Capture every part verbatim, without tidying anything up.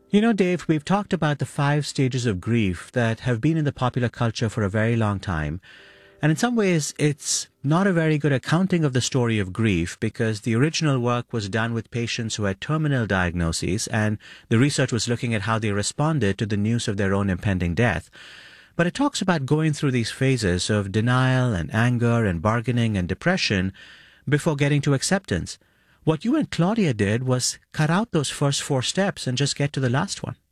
You know, Dave, we've talked about the five stages of grief that have been in the popular culture for a very long time. And in some ways, it's not a very good accounting of the story of grief because the original work was done with patients who had terminal diagnoses, and the research was looking at how they responded to the news of their own impending death. But it talks about going through these phases of denial and anger and bargaining and depression before getting to acceptance. What you and Claudia did was cut out those first four steps and just get to the last one.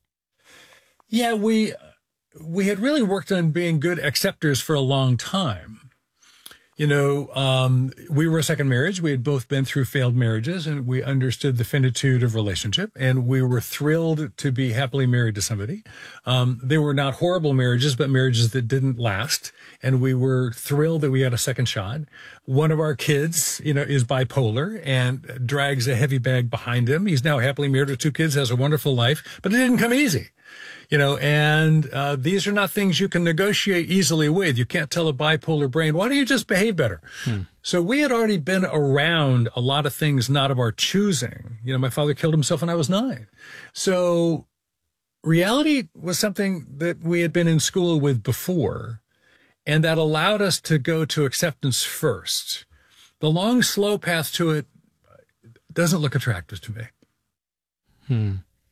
Yeah, we we had really worked on being good acceptors for a long time. You know, um, we were a second marriage. We had both been through failed marriages, and we understood the finitude of relationship, and we were thrilled to be happily married to somebody. Um, they were not horrible marriages, but marriages that didn't last, and we were thrilled that we had a second shot. One of our kids, you know, is bipolar and drags a heavy bag behind him. He's now happily married with two kids, has a wonderful life, but it didn't come easy. You know, and uh, these are not things you can negotiate easily with. You can't tell a bipolar brain, why don't you just behave better? Hmm. So we had already been around a lot of things not of our choosing. You know, my father killed himself when I was nine. So reality was something that we had been in school with before, and that allowed us to go to acceptance first. The long, slow path to it doesn't look attractive to me. Hmm.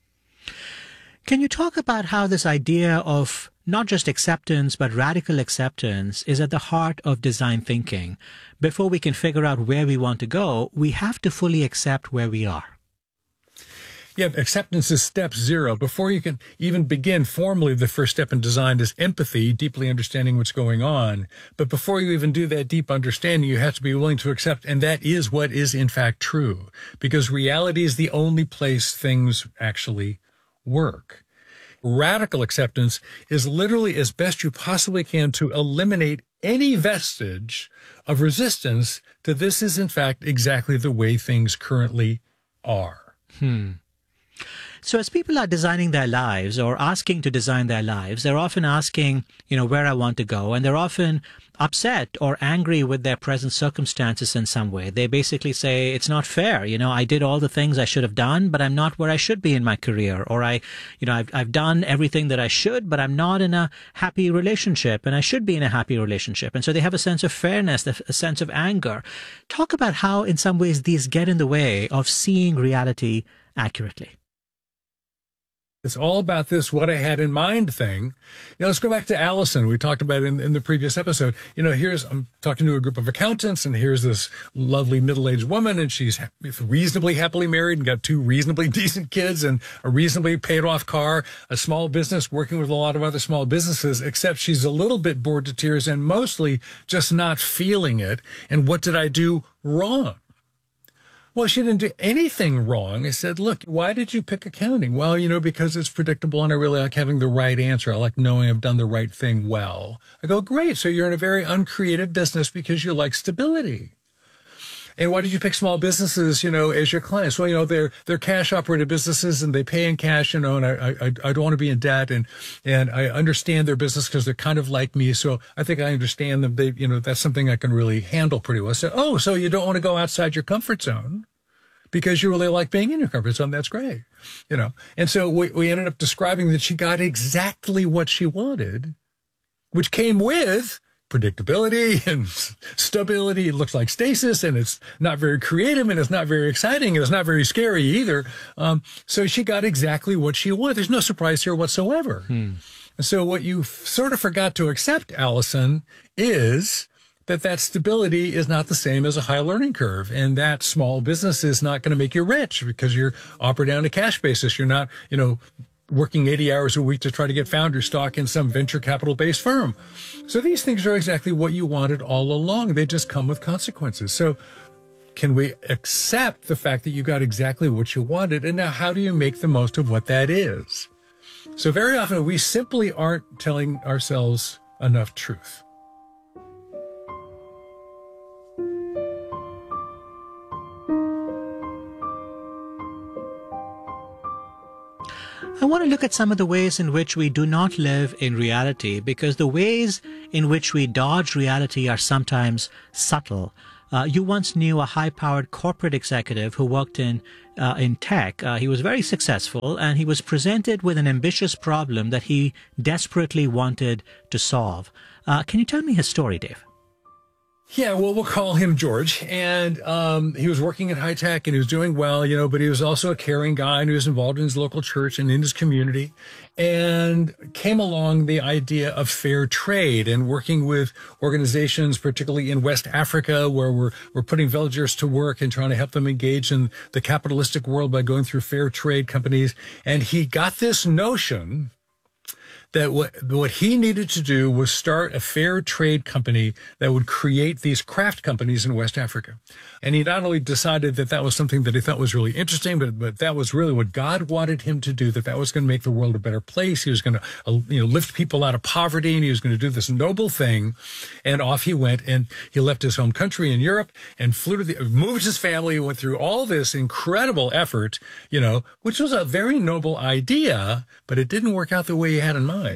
Can you talk about how this idea of not just acceptance, but radical acceptance is at the heart of design thinking? Before we can figure out where we want to go, we have to fully accept where we are. Yeah, acceptance is step zero. Before you can even begin formally, the first step in design is empathy, deeply understanding what's going on. But before you even do that deep understanding, you have to be willing to accept, and that is what is in fact true, because reality is the only place things actually work. Radical acceptance is literally as best you possibly can to eliminate any vestige of resistance to this is in fact exactly the way things currently are. Hmm. So as people are designing their lives or asking to design their lives, they're often asking, you know, where I want to go. And they're often upset or angry with their present circumstances in some way. They basically say, it's not fair. You know, I did all the things I should have done, but I'm not where I should be in my career. Or I, you know, I've, I've done everything that I should, but I'm not in a happy relationship, and I should be in a happy relationship. And so they have a sense of fairness, a sense of anger. Talk about how in some ways these get in the way of seeing reality accurately. It's all about this what I had in mind thing. You know, let's go back to Allison. We talked about it in, in the previous episode. You know, here's, I'm talking to a group of accountants, and here's this lovely middle-aged woman, and she's reasonably happily married and got two reasonably decent kids and a reasonably paid-off car, a small business working with a lot of other small businesses, except she's a little bit bored to tears and mostly just not feeling it. And what did I do wrong? Well, she didn't do anything wrong. I said, look, why did you pick accounting? Well, you know, because it's predictable and I really like having the right answer. I like knowing I've done the right thing well. I go, great. So you're in a very uncreative business because you like stability. And why did you pick small businesses, you know, as your clients? Well, you know, they're, they're cash operated businesses and they pay in cash, you know, and I, I, I don't want to be in debt, and, and I understand their business because they're kind of like me. So I think I understand them. They, you know, that's something I can really handle pretty well. So, oh, so you don't want to go outside your comfort zone because you really like being in your comfort zone. That's great. You know, and so we, we ended up describing that she got exactly what she wanted, which came with predictability and stability. It looks like stasis, and it's not very creative, and it's not very exciting, and it's not very scary either. Um, so she got exactly what she wanted. There's no surprise here whatsoever. Hmm. And so what you sort of forgot to accept, Allison, is that that stability is not the same as a high learning curve, and that small business is not going to make you rich because you're operating on a cash basis. You're not, you know, working eighty hours a week to try to get founder stock in some venture capital-based firm. So these things are exactly what you wanted all along. They just come with consequences. So can we accept the fact that you got exactly what you wanted? And now how do you make the most of what that is? So very often we simply aren't telling ourselves enough truth. I want to look at some of the ways in which we do not live in reality, because the ways in which we dodge reality are sometimes subtle. Uh, you once knew a high-powered corporate executive who worked in uh, in tech. Uh, he was very successful, and he was presented with an ambitious problem that he desperately wanted to solve. Uh, can you tell me his story, Dave? Yeah, well, we'll call him George. And um, he was working at high tech and he was doing well, you know, but he was also a caring guy and he was involved in his local church and in his community. And came along the idea of fair trade and working with organizations, particularly in West Africa, where we're, we're putting villagers to work and trying to help them engage in the capitalistic world by going through fair trade companies. And he got this notion that what, what he needed to do was start a fair trade company that would create these craft companies in West Africa. And he not only decided that that was something that he thought was really interesting, but, but that was really what God wanted him to do, that that was going to make the world a better place. He was going to, uh, you know, lift people out of poverty, and he was going to do this noble thing. And off he went, and he left his home country in Europe and flew to the, moved his family, went through all this incredible effort, you know, which was a very noble idea, but it didn't work out the way he had in mind.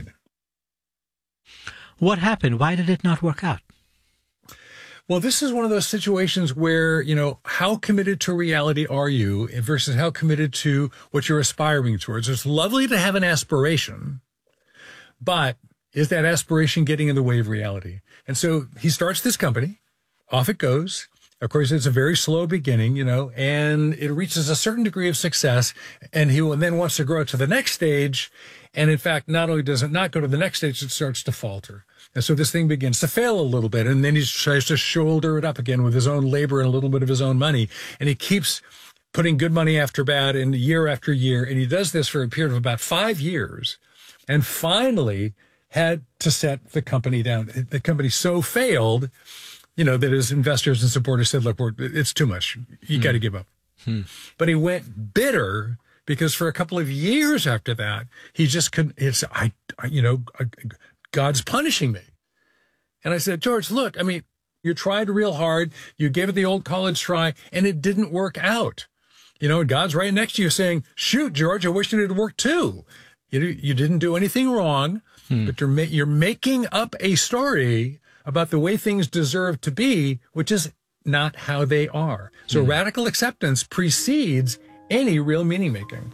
What happened? Why did it not work out? Well, this is one of those situations where, you know, how committed to reality are you versus how committed to what you're aspiring towards? It's lovely to have an aspiration, but is that aspiration getting in the way of reality? And so he starts this company, off it goes. Of course, it's a very slow beginning, you know, and it reaches a certain degree of success, and he will, then wants to grow to the next stage. And in fact, not only does it not go to the next stage, it starts to falter. And so this thing begins to fail a little bit, and then he tries to shoulder it up again with his own labor and a little bit of his own money. And he keeps putting good money after bad and year after year. And he does this for a period of about five years and finally had to set the company down. The company so failed, you know, that his investors and supporters said, look, we're, it's too much. You hmm. got to give up. Hmm. But he went bitter because for a couple of years after that, he just couldn't, it's, I, I you know, I, God's punishing me. And I said, George, look, I mean, you tried real hard. You gave it the old college try and it didn't work out. You know, God's right next to you saying, shoot, George, I wish it had worked too. You, you didn't do anything wrong, hmm. but you're, ma- you're making up a story about the way things deserve to be, which is not how they are. So hmm. radical acceptance precedes any real meaning making.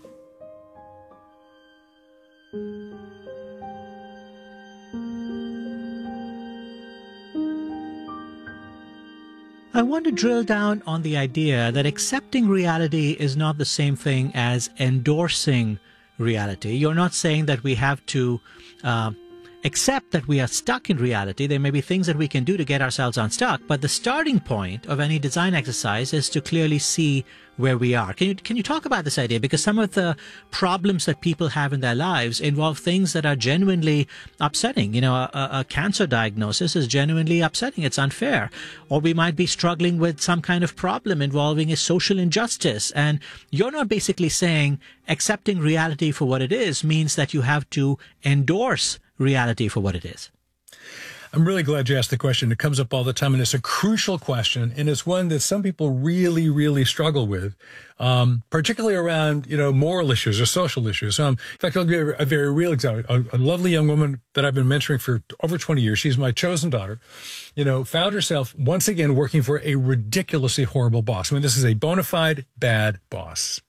I want to drill down on the idea that accepting reality is not the same thing as endorsing reality. You're not saying that we have to uh, accept that we are stuck in reality. There may be things that we can do to get ourselves unstuck, but the starting point of any design exercise is to clearly see where we are. Can you can you talk about this idea? Because some of the problems that people have in their lives involve things that are genuinely upsetting. You know, a, a cancer diagnosis is genuinely upsetting. It's unfair. Or we might be struggling with some kind of problem involving a social injustice. And you're not basically saying accepting reality for what it is means that you have to endorse reality for what it is. I'm really glad you asked the question. It comes up all the time, and it's a crucial question, and it's one that some people really, really struggle with, um, particularly around, you know, moral issues or social issues. Um, in fact, I'll give a very real example. A, a lovely young woman that I've been mentoring for over twenty years, she's my chosen daughter, you know, found herself once again working for a ridiculously horrible boss. I mean, this is a bona fide bad boss.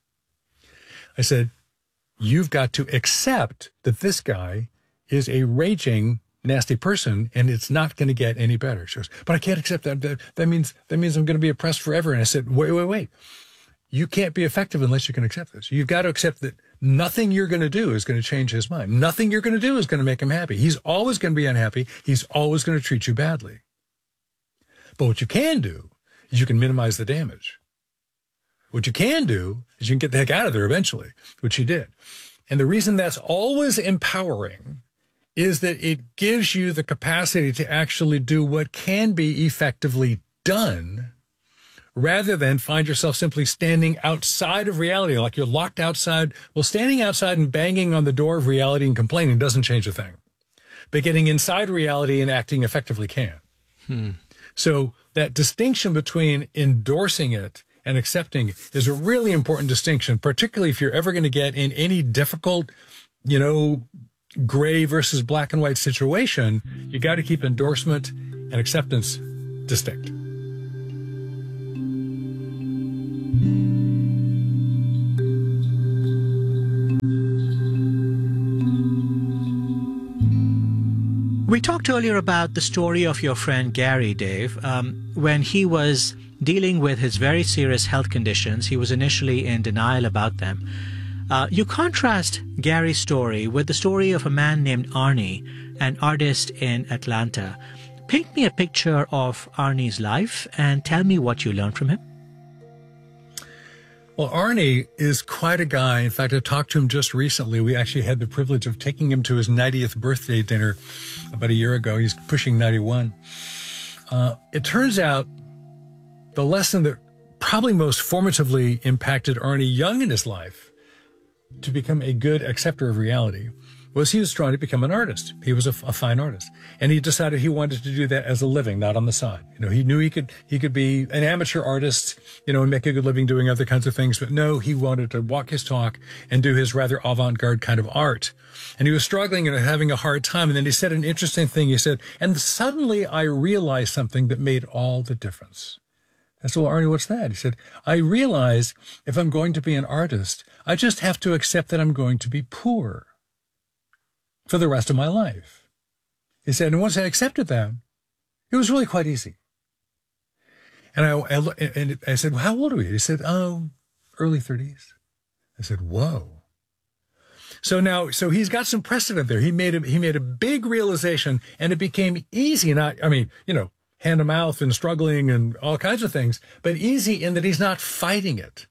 I said, you've got to accept that this guy is a raging nasty person, and it's not going to get any better. She goes, but I can't accept that. that. That means that means I'm going to be oppressed forever. And I said, wait, wait, wait. You can't be effective unless you can accept this. You've got to accept that nothing you're going to do is going to change his mind. Nothing you're going to do is going to make him happy. He's always going to be unhappy. He's always going to treat you badly. But what you can do is you can minimize the damage. What you can do is you can get the heck out of there eventually, which he did. And the reason that's always empowering is that it gives you the capacity to actually do what can be effectively done rather than find yourself simply standing outside of reality, like you're locked outside. Well, standing outside and banging on the door of reality and complaining doesn't change a thing. But getting inside reality and acting effectively can. Hmm. So that distinction between endorsing it and accepting it is a really important distinction, particularly if you're ever going to get in any difficult, you know, gray versus black and white situation. You got to keep endorsement and acceptance distinct. We talked earlier about the story of your friend Gary, Dave. Um, when he was dealing with his very serious health conditions, he was initially in denial about them. Uh, you contrast Gary's story with the story of a man named Arnie, an artist in Atlanta. Paint me a picture of Arnie's life and tell me what you learned from him. Well, Arnie is quite a guy. In fact, I talked to him just recently. We actually had the privilege of taking him to his ninetieth birthday dinner about a year ago. He's pushing ninety-one. Uh, it turns out the lesson that probably most formatively impacted Arnie young in his life to become a good acceptor of reality was he was trying to become an artist. He was a, a fine artist. And he decided he wanted to do that as a living, not on the side. You know, he knew he could, he could be an amateur artist, you know, and make a good living doing other kinds of things. But no, he wanted to walk his talk and do his rather avant-garde kind of art. And he was struggling and having a hard time. And then he said an interesting thing. He said, and suddenly I realized something that made all the difference. I said, well, Arnie, what's that? He said, I realize if I'm going to be an artist, I just have to accept that I'm going to be poor for the rest of my life. He said, and once I accepted that, it was really quite easy. And I, I, and I said, well, how old are you? He said, oh, early thirties. I said, whoa. So now, so he's got some precedent there. He made a, he made a big realization, and it became easy. Not, I mean, you know, hand to mouth and struggling and all kinds of things, but easy in that he's not fighting it.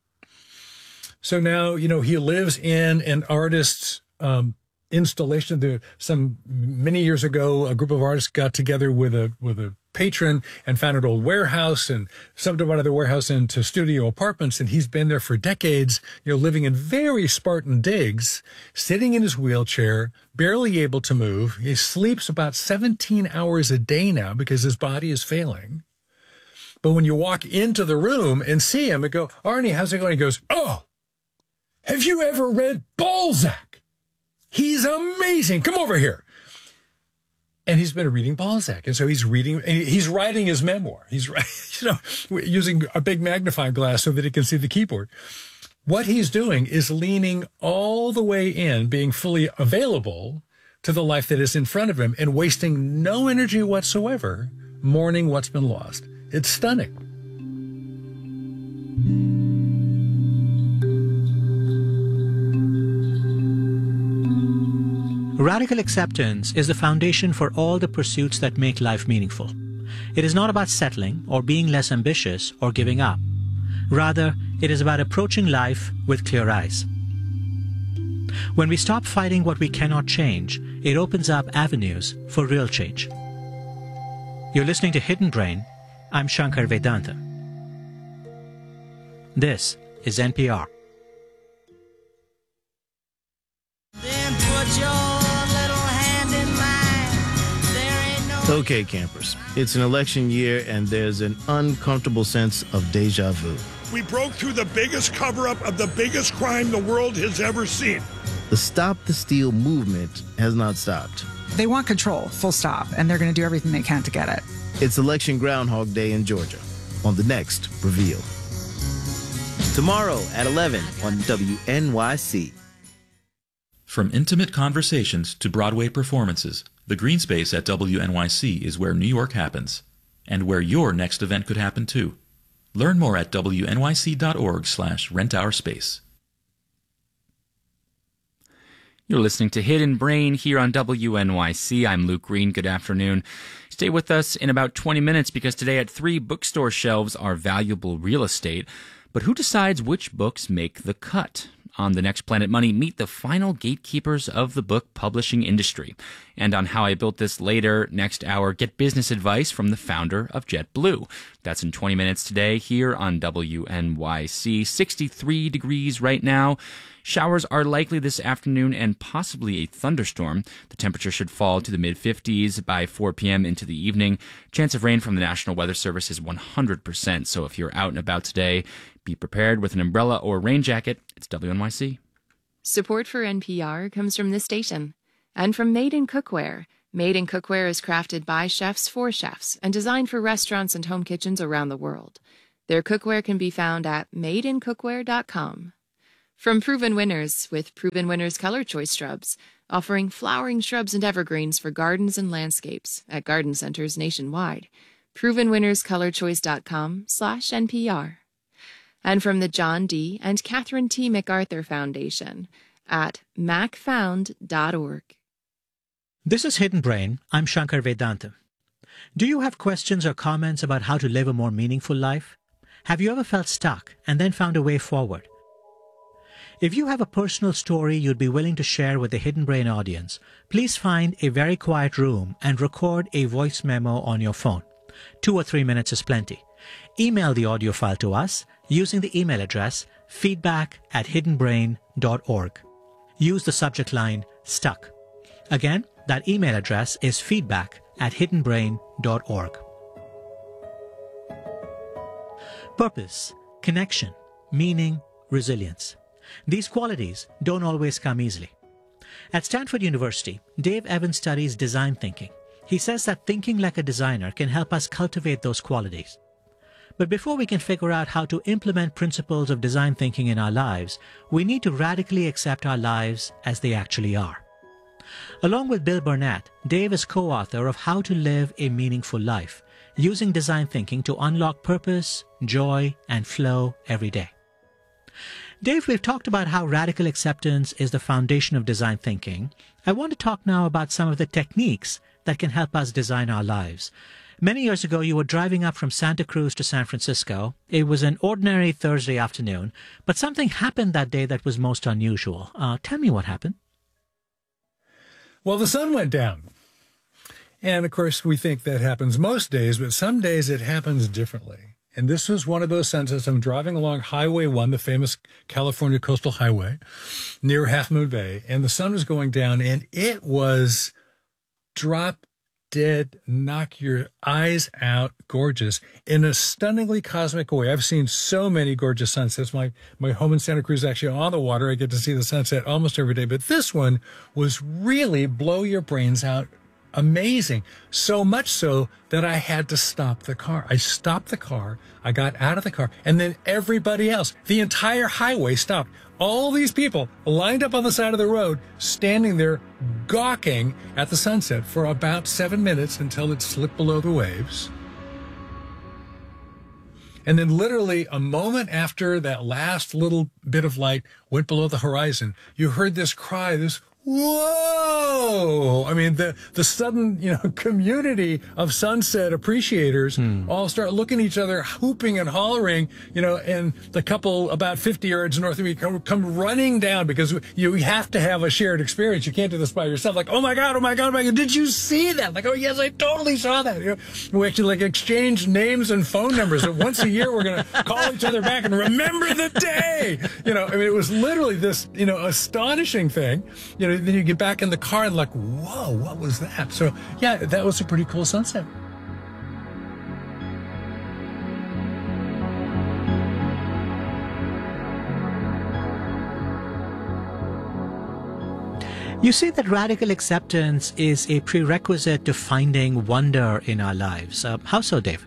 So now, you know, he lives in an artist's, um, installation. There, some many years ago, a group of artists got together with a with a patron and found an old warehouse and subdivided the warehouse into studio apartments. And he's been there for decades, you know, living in very Spartan digs, sitting in his wheelchair, barely able to move. He sleeps about seventeen hours a day now because his body is failing. But when you walk into the room and see him and go, Arnie, how's it going? He goes, oh, have you ever read Balzac? He's amazing. Come over here. And he's been reading Balzac. And so he's reading, he's writing his memoir. He's, you know, using a big magnifying glass so that he can see the keyboard. What he's doing is leaning all the way in, being fully available to the life that is in front of him and wasting no energy whatsoever, mourning what's been lost. It's stunning. Radical acceptance is the foundation for all the pursuits that make life meaningful. It is not about settling or being less ambitious or giving up. Rather, it is about approaching life with clear eyes. When we stop fighting what we cannot change, it opens up avenues for real change. You're listening to Hidden Brain. I'm Shankar Vedanta. This is N P R. Then put your Okay, campers, it's an election year and there's an uncomfortable sense of deja vu. We broke through the biggest cover-up of the biggest crime the world has ever seen. The Stop the Steal movement has not stopped. They want control, full stop, and they're going to do everything they can to get it. It's Election Groundhog Day in Georgia on the next Reveal. Tomorrow at eleven on W N Y C. From intimate conversations to Broadway performances, the Green Space at W N Y C is where New York happens, and where your next event could happen too. Learn more at W N Y C dot org slash rent our space. You're listening to Hidden Brain here on W N Y C. I'm Luke Green. Good afternoon. Stay with us in about twenty minutes because today at three bookstore shelves are valuable real estate. But who decides which books make the cut? On the next Planet Money, meet the final gatekeepers of the book publishing industry. And on How I Built This later, next hour, get business advice from the founder of JetBlue. That's in twenty minutes today here on W N Y C. sixty-three degrees right now. Showers are likely this afternoon and possibly a thunderstorm. The temperature should fall to the mid-fifties by four p.m. into the evening. Chance of rain from the National Weather Service is one hundred percent, so if you're out and about today, be prepared with an umbrella or rain jacket. It's W N Y C. Support for N P R comes from this station and from Made in Cookware. Made in Cookware is crafted by chefs for chefs and designed for restaurants and home kitchens around the world. Their cookware can be found at made in cookware dot com. From Proven Winners with Proven Winners Color Choice Shrubs, offering flowering shrubs and evergreens for gardens and landscapes at garden centers nationwide. proven winners color choice dot com slash N P R. And from the John D. and Catherine T. MacArthur Foundation at mac found dot org. This is Hidden Brain. I'm Shankar Vedantam. Do you have questions or comments about how to live a more meaningful life? Have you ever felt stuck and then found a way forward? If you have a personal story you'd be willing to share with the Hidden Brain audience, please find a very quiet room and record a voice memo on your phone. Two or three minutes is plenty. Email the audio file to us using the email address feedback at hidden brain dot org. Use the subject line stuck. Again, that email address is feedback at hidden brain dot org. Purpose, connection, meaning, resilience. These qualities don't always come easily. At Stanford University, Dave Evans studies design thinking. He says that thinking like a designer can help us cultivate those qualities. But before we can figure out how to implement principles of design thinking in our lives, we need to radically accept our lives as they actually are. Along with Bill Burnett, Dave is co-author of How to Live a Meaningful Life, using design thinking to unlock purpose, joy, and flow every day. Dave, we've talked about how radical acceptance is the foundation of design thinking. I want to talk now about some of the techniques that can help us design our lives. Many years ago, you were driving up from Santa Cruz to San Francisco. It was an ordinary Thursday afternoon, but something happened that day that was most unusual. Uh, tell me what happened. Well, the sun went down. And, of course, we think that happens most days, but some days it happens differently. And this was one of those sunsets. I'm driving along Highway one, the famous California Coastal Highway, near Half Moon Bay, and the sun was going down, and it was drop dead, knock your eyes out, gorgeous, in a stunningly cosmic way. I've seen so many gorgeous sunsets. My, my home in Santa Cruz is actually on the water. I get to see the sunset almost every day, but this one was really blow your brains out. Amazing. So much so that I had to stop the car. I stopped the car. I got out of the car. And then everybody else, the entire highway stopped. All these people lined up on the side of the road, standing there gawking at the sunset for about seven minutes until it slipped below the waves. And then literally a moment after that last little bit of light went below the horizon, you heard this cry, this whoa! I mean, the, the sudden, you know, community of sunset appreciators hmm. all start looking at each other, whooping and hollering, you know, and the couple about fifty yards north of me come, come running down because you have to have a shared experience. You can't do this by yourself. Like, oh my God, oh my God, oh my God, did you see that? Like, oh yes, I totally saw that. You know, we actually like exchange names and phone numbers. And once a year, we're going to call each other back and remember the day. You know, I mean, it was literally this, you know, astonishing thing. You know, then you get back in the car and like, whoa, what was that? So yeah, that was a pretty cool sunset. You say that radical acceptance is a prerequisite to finding wonder in our lives. Uh, how so, Dave?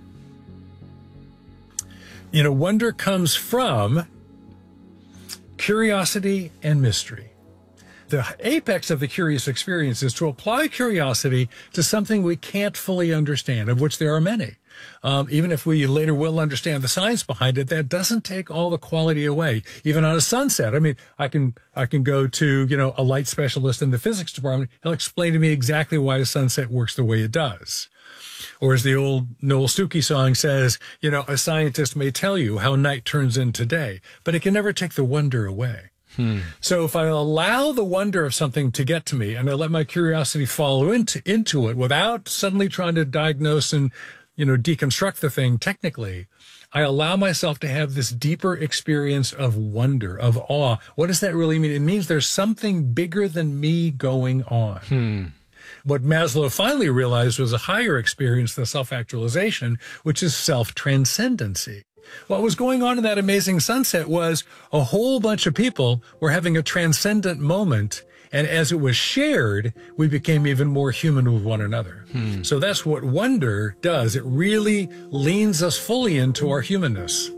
You know, wonder comes from curiosity and mystery. The apex of the curious experience is to apply curiosity to something we can't fully understand, of which there are many. Um, even if we later will understand the science behind it, that doesn't take all the quality away. Even on a sunset, I mean, I can I can go to, you know, a light specialist in the physics department. He'll explain to me exactly why a sunset works the way it does. Or as the old Noel Stookey song says, you know, a scientist may tell you how night turns into day, but it can never take the wonder away. Hmm. So if I allow the wonder of something to get to me and I let my curiosity follow into, into it without suddenly trying to diagnose and, you know, deconstruct the thing technically, I allow myself to have this deeper experience of wonder, of awe. What does that really mean? It means there's something bigger than me going on. Hmm. What Maslow finally realized was a higher experience than self-actualization, which is self-transcendency. What was going on in that amazing sunset was a whole bunch of people were having a transcendent moment. And as it was shared, we became even more human with one another. Hmm. So that's what wonder does. It really leans us fully into our humanness.